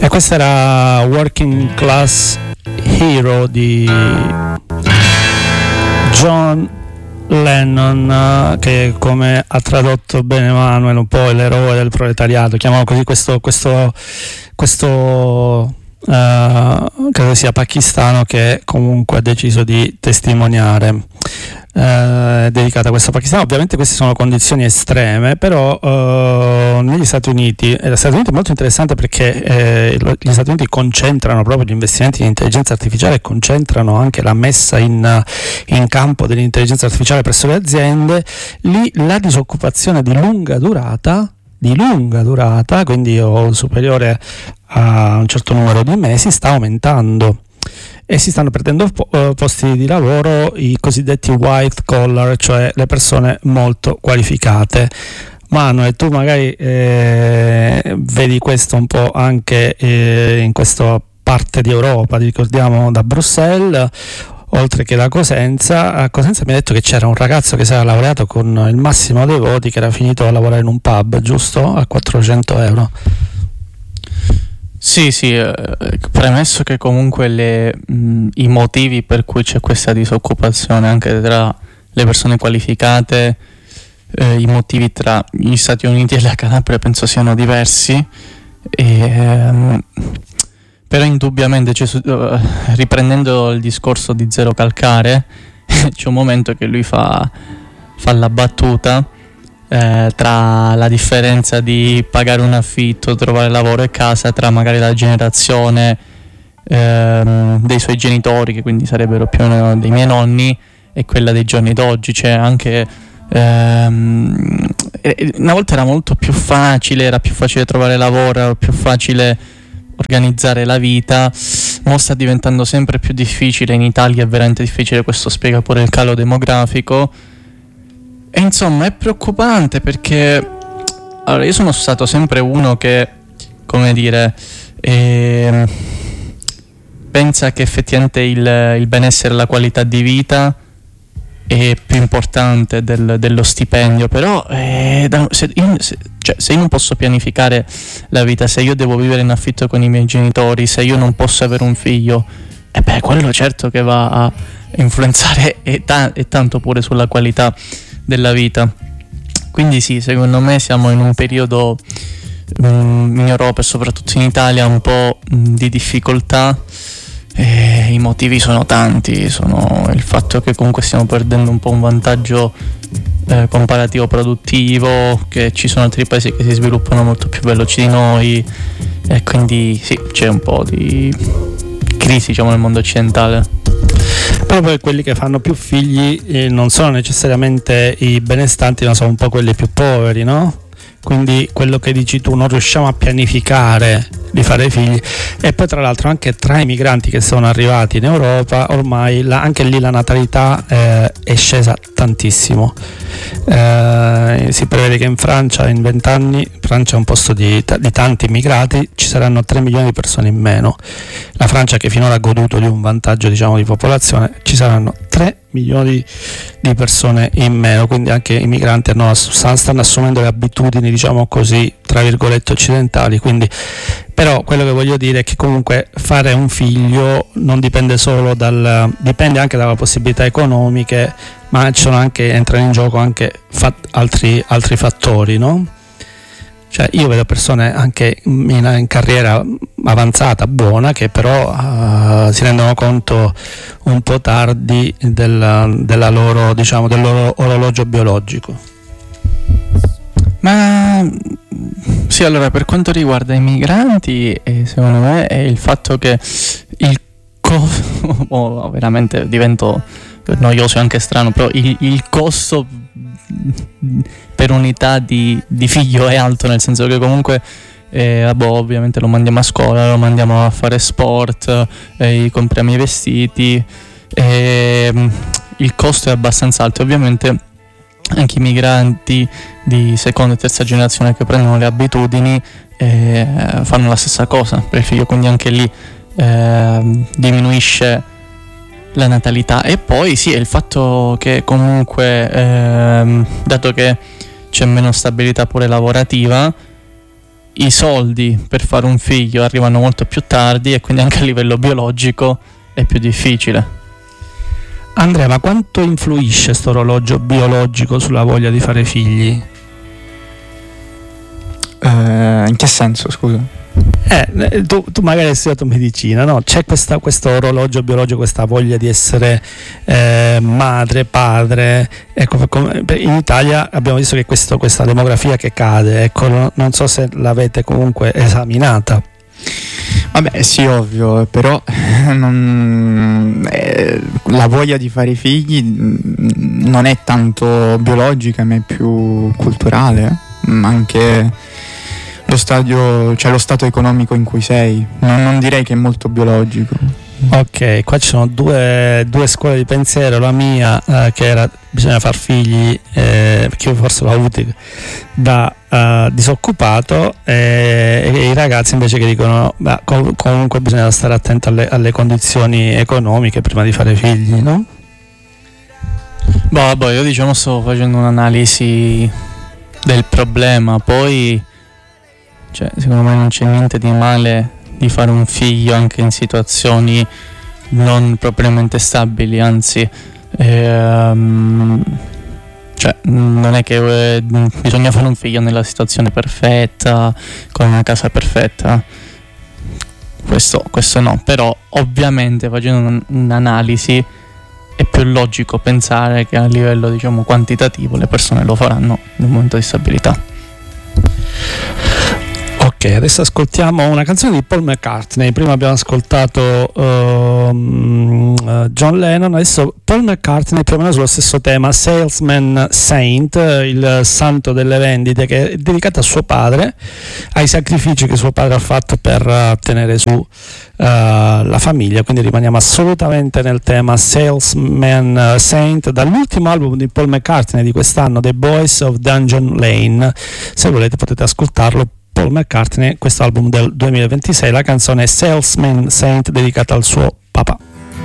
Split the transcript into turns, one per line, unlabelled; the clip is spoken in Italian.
E questa era Working Class Hero di John Lennon, che come ha tradotto bene Manuel, un po' l'eroe del proletariato, chiamavo così questo credo sia pakistano, che comunque ha deciso di testimoniare. Dedicata a questo pakistano. Ovviamente queste sono condizioni estreme, però negli Stati Uniti è molto interessante, perché gli Stati Uniti concentrano proprio gli investimenti in intelligenza artificiale e concentrano anche la messa in campo dell'intelligenza artificiale presso le aziende. Lì la disoccupazione di lunga durata, quindi superiore a un certo numero di mesi, sta aumentando e si stanno perdendo posti di lavoro i cosiddetti white collar, cioè le persone molto qualificate. Manuel, tu magari vedi questo un po' anche in questa parte di Europa, ricordiamo da Bruxelles, oltre che da Cosenza. A Cosenza mi ha detto che c'era un ragazzo che si era laureato con il massimo dei voti, che era finito a lavorare in un pub, giusto? A 400 euro.
Sì, premesso che comunque i motivi per cui c'è questa disoccupazione anche tra le persone qualificate, i motivi tra gli Stati Uniti e la Calabria penso siano diversi, però indubbiamente riprendendo il discorso di Zero Calcare c'è un momento che lui fa la battuta tra la differenza di pagare un affitto, trovare lavoro e casa, tra magari la generazione dei suoi genitori, che quindi sarebbero più o meno dei miei nonni, e quella dei giorni d'oggi. C'è anche una volta era molto più facile, era più facile trovare lavoro, era più facile organizzare la vita. Mo sta diventando sempre più difficile, in Italia è veramente difficile, questo spiega pure il calo demografico. E insomma è preoccupante, perché allora io sono stato sempre uno che, come dire, pensa che effettivamente il benessere e la qualità di vita è più importante dello stipendio. Però se io non posso pianificare la vita, se io devo vivere in affitto con i miei genitori, se io non posso avere un figlio, quello certo che va a influenzare e tanto pure sulla qualità della vita. Quindi sì, secondo me siamo in un periodo in Europa e soprattutto in Italia un po' di difficoltà. I motivi sono tanti, sono il fatto che comunque stiamo perdendo un po' un vantaggio comparativo produttivo, che ci sono altri paesi che si sviluppano molto più veloci di noi, e quindi sì, c'è un po' di crisi, diciamo, nel mondo occidentale.
Però poi quelli che fanno più figli non sono necessariamente i benestanti, ma sono un po' quelli più poveri, no? Quindi quello che dici tu, non riusciamo a pianificare di fare figli. E poi tra l'altro anche tra i migranti che sono arrivati in Europa ormai anche lì la natalità è scesa tantissimo. Si prevede che in Francia in 20 anni, Francia è un posto di tanti immigrati, ci saranno 3 milioni di persone in meno. La Francia, che finora ha goduto di un vantaggio, diciamo, di popolazione, ci saranno 3 milioni di persone in meno, quindi anche i migranti stanno assumendo le abitudini, diciamo così, tra virgolette occidentali. Quindi, però quello che voglio dire è che comunque fare un figlio non dipende solo dipende anche dalle possibilità economiche, ma entrano in gioco anche altri fattori, no? Cioè io vedo persone anche in carriera avanzata, buona, che però si rendono conto un po' tardi della loro, diciamo, del loro orologio biologico. Ma sì, allora, per quanto riguarda i migranti, secondo me è il fatto che veramente divento noioso e anche strano, però il costo per unità di figlio è alto, nel senso che comunque ovviamente lo mandiamo a scuola, lo mandiamo a fare sport, gli compriamo i vestiti, il costo è abbastanza alto. Ovviamente anche i migranti di seconda e terza generazione che prendono le abitudini fanno la stessa cosa per il figlio, quindi anche lì diminuisce la natalità. E poi sì, è il fatto che comunque dato che c'è meno stabilità pure lavorativa,
i soldi per fare un figlio arrivano molto più tardi e quindi anche a livello biologico è più difficile.
Andrea, ma quanto influisce sto orologio biologico sulla voglia di fare figli?
In che senso, scusa?
Tu magari hai studiato medicina, no? C'è questo orologio biologico, questa voglia di essere madre, padre. Ecco, in Italia abbiamo visto che questa demografia che cade, ecco, non so se l'avete comunque esaminata.
Vabbè, sì, ovvio, però la voglia di fare figli non è tanto biologica, ma è più culturale, anche lo stato economico in cui sei. Non direi che è molto biologico.
Ok, qua ci sono due scuole di pensiero, la mia che era bisogna far figli, perché io forse l'ho avuto da disoccupato, e i ragazzi invece che dicono comunque bisogna stare attento alle condizioni economiche prima di fare figli, no?
Boh, io diciamo sto facendo un'analisi del problema, poi secondo me non c'è niente di male di fare un figlio anche in situazioni non propriamente stabili, anzi non è che bisogna fare un figlio nella situazione perfetta, con una casa perfetta, questo no, però ovviamente facendo un'analisi è più logico pensare che a livello diciamo quantitativo le persone lo faranno in un momento di stabilità.
Ok, adesso ascoltiamo una canzone di Paul McCartney. Prima abbiamo ascoltato John Lennon, adesso Paul McCartney più o meno sullo stesso tema, Salesman Saint, il santo delle vendite, che è dedicato a suo padre, ai sacrifici che suo padre ha fatto per tenere su la famiglia. Quindi rimaniamo assolutamente nel tema Salesman Saint, dall'ultimo album di Paul McCartney di quest'anno, The Boys of Dungeon Lane. Se volete potete ascoltarlo. Paul McCartney, questo album del 2026, la canzone Salesman Saint dedicata al suo papà.